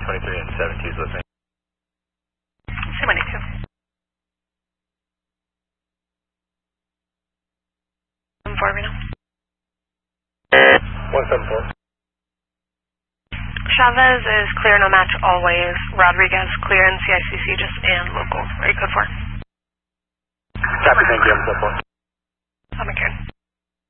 23 and 72 is listening. C-182. 4 Reno. 174. Chavez is clear, no match always. Rodriguez clear in CICC just and local. Are you code 4? Copy, thank you, I'm code 4. I'm again.